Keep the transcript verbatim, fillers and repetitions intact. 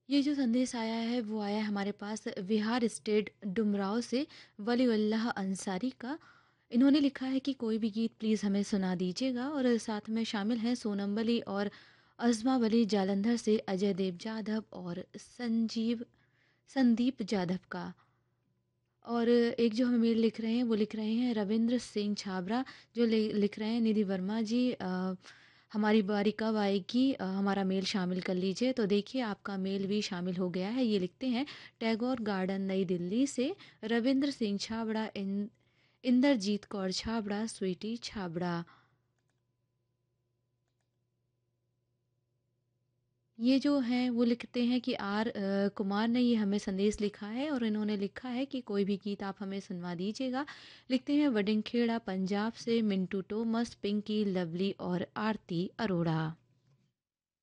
ये जो संदेश आया है वो आया है हमारे पास बिहार स्टेट डुमराव से वलीउल्लाह अंसारी का। इन्होंने लिखा है कि कोई भी गीत प्लीज़ हमें सुना दीजिएगा, और साथ में शामिल हैं सोनम वली और अज़मा वली, जालंधर से अजय देव जाधव और संजीव संदीप जाधव का। और एक जो हमें मेल लिख रहे हैं वो लिख रहे हैं रविंद्र सिंह छाबरा, जो ले, लिख रहे हैं निधि वर्मा जी, अ, हमारी बारी कब आएगी, अ, हमारा मेल शामिल कर लीजिए। तो देखिए आपका मेल भी शामिल हो गया है। ये लिखते हैं टैगोर गार्डन नई दिल्ली से रविंद्र सिंह छाबड़ा, इन, इंदरजीत कौर छाबड़ा, स्वीटी छाबड़ा। ये जो हैं वो लिखते हैं कि आर अ, कुमार ने ये हमें संदेश लिखा है, और इन्होंने लिखा है कि कोई भी गीत आप हमें सुनवा दीजिएगा। लिखते हैं वडिंगखेड़ा पंजाब से मिंटू टोमस, पिंकी लवली और आरती अरोड़ा।